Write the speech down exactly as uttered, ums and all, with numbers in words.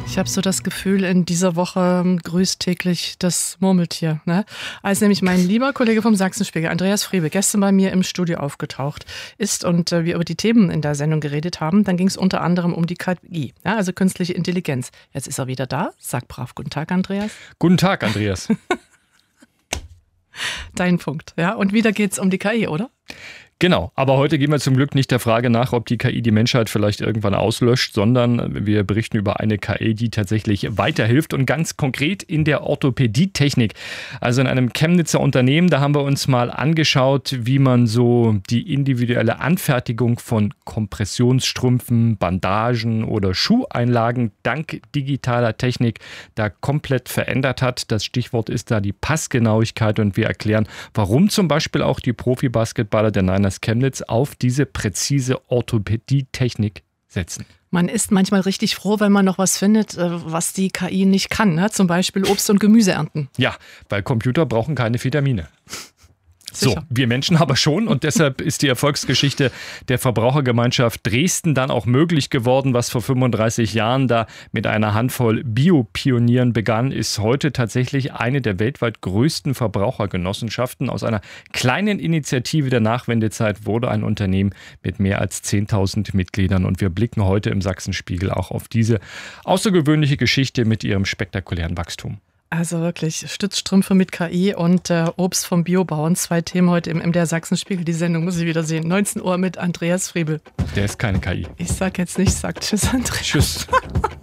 Ich habe so das Gefühl, in dieser Woche ähm, grüßt täglich das Murmeltier. Ne? Als nämlich mein lieber Kollege vom Sachsenspiegel, Andreas Friebe, gestern bei mir im Studio aufgetaucht ist und äh, wir über die Themen in der Sendung geredet haben, dann ging es unter anderem um die K I, ja, also künstliche Intelligenz. Jetzt ist er wieder da. Sag brav guten Tag, Andreas. Guten Tag, Andreas. Dein Punkt. Ja? Und wieder geht es um die K I, oder? Genau, aber heute gehen wir zum Glück nicht der Frage nach, ob die K I die Menschheit vielleicht irgendwann auslöscht, sondern wir berichten über eine K I, die tatsächlich weiterhilft und ganz konkret in der Orthopädietechnik. Also in einem Chemnitzer Unternehmen, da haben wir uns mal angeschaut, wie man so die individuelle Anfertigung von Kompressionsstrümpfen, Bandagen oder Schuheinlagen dank digitaler Technik da komplett verändert hat. Das Stichwort ist da die Passgenauigkeit und wir erklären, warum zum Beispiel auch die Profibasketballer der Niners Chemnitz auf diese präzise Orthopädietechnik setzen. Man ist manchmal richtig froh, wenn man noch was findet, was die K I nicht kann. Ne? Zum Beispiel Obst und Gemüse ernten. Ja, weil Computer brauchen keine Vitamine. So, Sicher. wir Menschen aber schon und deshalb ist die Erfolgsgeschichte der Verbrauchergemeinschaft Dresden dann auch möglich geworden. Was vor fünfunddreißig Jahren da mit einer Handvoll Biopionieren begann, ist heute tatsächlich eine der weltweit größten Verbrauchergenossenschaften. Aus einer kleinen Initiative der Nachwendezeit wurde ein Unternehmen mit mehr als zehntausend Mitgliedern und wir blicken heute im Sachsenspiegel auch auf diese außergewöhnliche Geschichte mit ihrem spektakulären Wachstum. Also wirklich, Stützstrümpfe mit K I und äh, Obst vom Biobauern. Zwei Themen heute im M D R Sachsenspiegel. Die Sendung muss ich wieder sehen. neunzehn Uhr mit Andreas Friebe. Der ist keine K I. Ich sag jetzt nicht, sag tschüss, Andreas. Tschüss.